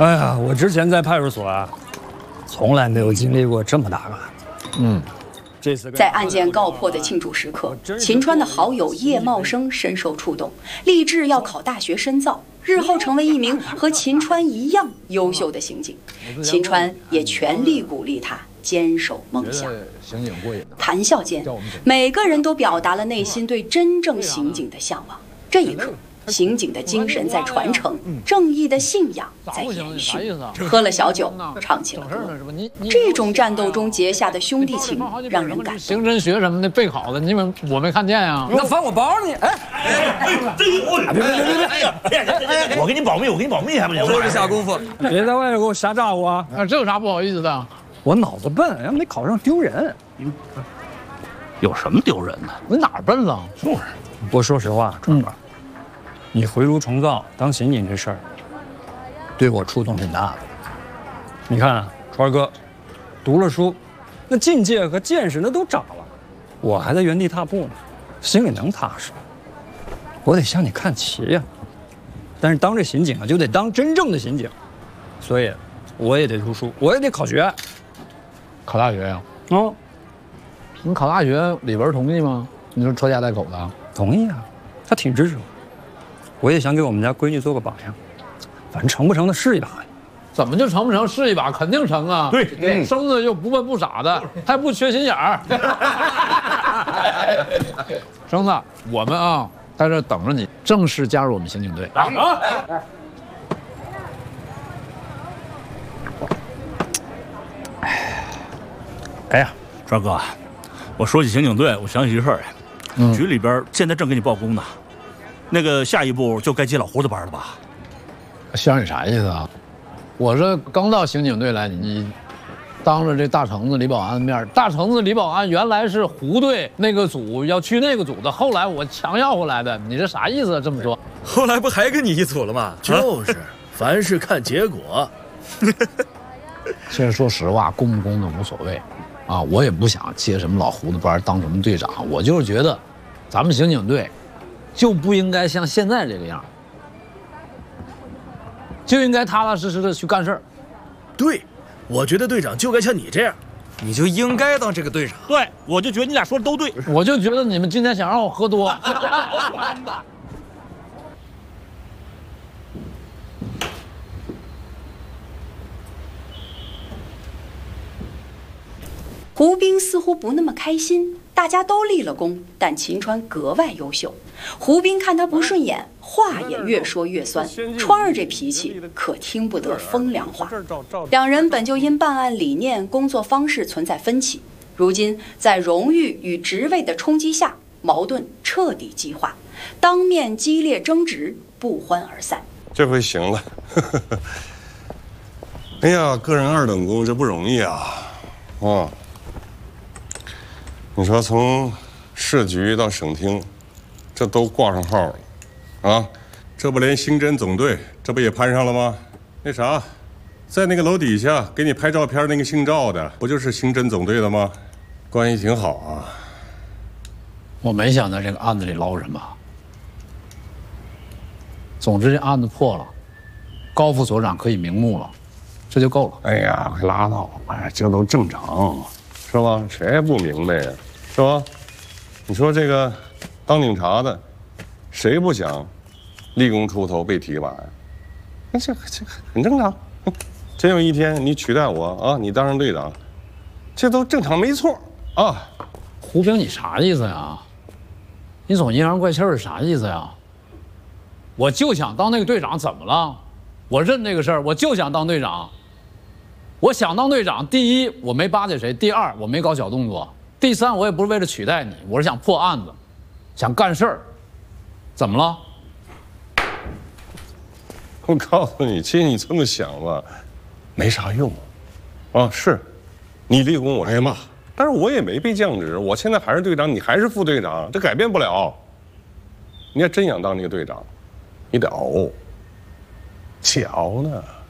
哎呀，我之前在派出所啊，从来没有经历过这么大个案子。这次在案件告破的庆祝时刻，秦川的好友叶茂生深受触动，立志要考大学深造，日后成为一名和秦川一样优秀的刑警。秦川也全力鼓励他坚守梦想。谈笑间，每个人都表达了内心对真正刑警的向往。这一刻，刑警的精神在传承，正义的信仰在延续。喝了小酒，唱起了歌。这种战斗中结下的兄弟情，让人感动。 刑侦学什么的备考的，我没看见呀。 那翻我包你！哎， 别！我给你保密，还不行？ 多着下功夫，别在外头给我瞎咋呼啊！ 这有啥不好意思的？ 我脑子笨，要没考上丢人。 有什么丢人的？ 我哪儿笨了？ 就是。 不过说实话，川哥，你回炉重造当刑警这事儿，对我触动挺大的。你看啊，川哥，读了书，那境界和见识那都长了，我还在原地踏步呢，心里能踏实？我得向你看齐呀。但是当这刑警啊，就得当真正的刑警，所以我也得读书，我也得考学。 考大学呀？你考大学，李文同意吗？你说拖家带口的？ 同意啊，他挺支持我。我也想给我们家闺女做个榜样，反正成不成的试一把。 怎么就成不成试一把？肯定成啊！ 对， 生子又不笨不傻的，还不缺心眼儿。生子，我们啊在这等着你正式加入我们刑警队。 哎呀，川哥，我说起刑警队，我想起一事儿来。局里边现在正给你报功呢，那个下一步就该接老胡子班了吧？ 乡里啥意思啊？我这刚到刑警队来，你当着这大橙子李保安的面，大橙子李保安原来是胡队那个组要去那个组的，后来我强要回来的，你这啥意思啊？这么说， 后来不还跟你一组了吗？就是，凡事看结果。 其实说实话，公不公的无所谓。啊，我也不想接什么老胡子班当什么队长，我就是觉得，咱们刑警队就不应该像现在这个样，就应该踏踏实实的去干事儿。 对，我觉得队长就该像你这样， 你就应该当这个队长。 对，我就觉得你俩说的都对。 我就觉得你们今天想让我喝多。 胡兵似乎不那么开心，大家都立了功，但秦川格外优秀。胡兵看他不顺眼，话也越说越酸。川儿这脾气可听不得风凉话。两人本就因办案理念、工作方式存在分歧，如今在荣誉与职位的冲击下，矛盾彻底激化，当面激烈争执，不欢而散。 这回行了。哎呀，个人二等功这不容易啊！你说从市局到省厅，这都挂上号了，啊，这不连刑侦总队这不也攀上了吗？那啥，在那个楼底下给你拍照片那个姓赵的，不就是刑侦总队的吗？关系挺好啊。 我没想在这个案子里捞什么。总之这案子破了，高副所长可以瞑目了，这就够了。 哎呀，快拉倒吧，哎，这都正常。是吧？谁也不明白呀，是吧？你说这个当警察的，谁不想立功出头被提拔呀？那这很正常。真有一天你取代我啊，你当上队长，这都正常没错啊。 胡兵，你啥意思呀？你总阴阳怪气儿啥意思呀？我就想当那个队长，怎么了？我认这个事儿，我就想当队长。我想当队长，第一我没巴结谁，第二我没搞小动作，第三我也不是为了取代你，我是想破案子，想干事儿。怎么了？ 我告诉你，其实你这么想吧，没啥用。啊，是，你立功我挨骂，但是我也没被降职，我现在还是队长，你还是副队长，这改变不了。你要真想当那个队长，你得熬，且熬呢。